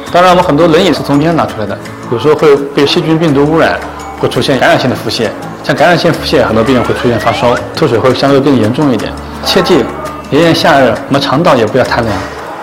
当然，我们很多人也是从里面拿出来的，有时候会被细菌、病毒污染，会出现感染性的腹泻。像感染性腹泻，很多病人会出现发烧、脱水会相对更严重一点。切记，炎炎夏日，我们肠道也不要贪凉。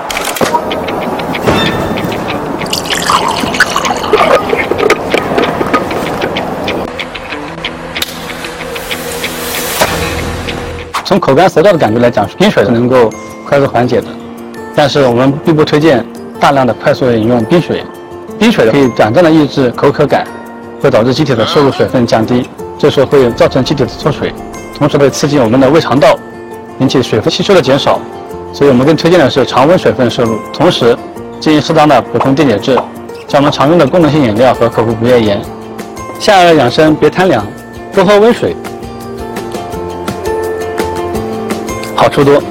从口干舌燥的感觉来讲，冰水是能够快速缓解的，但是我们并不推荐大量的快速饮用冰水。冰水可以短暂的抑制口渴感，会导致机体的摄入水分降低，这时候会造成机体的脱水，同时会刺激我们的胃肠道，引起水分吸收的减少。所以我们更推荐的是常温水分摄入，同时建议适当的补充电解质，像我们常用的功能性饮料和口服补液盐。夏日养生别贪凉，多喝温水，好处多。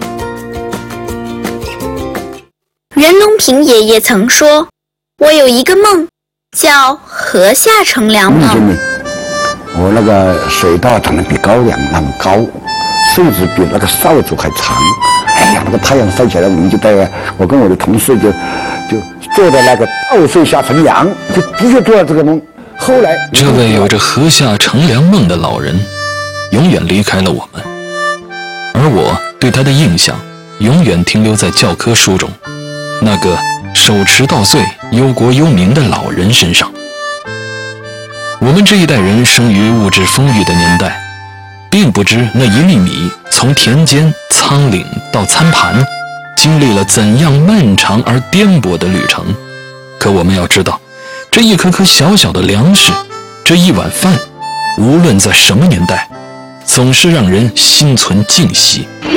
袁隆平爷爷曾说：“我有一个梦，叫河下乘凉梦。” 我那个水稻长得比高粱那么高，树枝比那个扫帚还长。哎呀，那个太阳晒起来，我跟我的同事就坐在那个稻穗下乘凉，就的确做了这个梦。后来， 这位有着河下乘凉梦的老人，永远离开了我们，而我对他的印象永远停留在教科书中那个手持稻穗、忧国忧民的老人身上。我们这一代人生于物质丰裕的年代，并不知那一粒米从田间、仓廪到餐盘，经历了怎样漫长而颠簸的旅程。可我们要知道，这一颗颗小小的粮食，这一碗饭，无论在什么年代，总是让人心存敬惜。